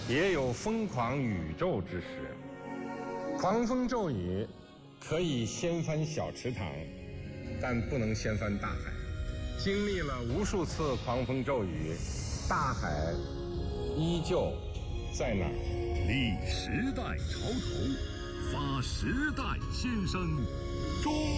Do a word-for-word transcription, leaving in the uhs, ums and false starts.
也有疯狂宇宙之时。狂风骤雨可以掀翻小池塘，但不能掀翻大海。经历了无数次狂风骤雨，大海依旧在那儿。 立时代潮头，发时代新生。中